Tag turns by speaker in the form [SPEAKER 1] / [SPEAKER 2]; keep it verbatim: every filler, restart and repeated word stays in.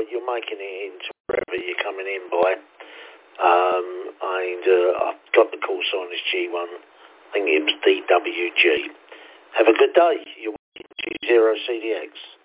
[SPEAKER 1] you're making it into wherever you're coming in by. Um, and uh, I've got the call sign as G one. I think it was D W G. Have a good day. You're watching G zero C D X.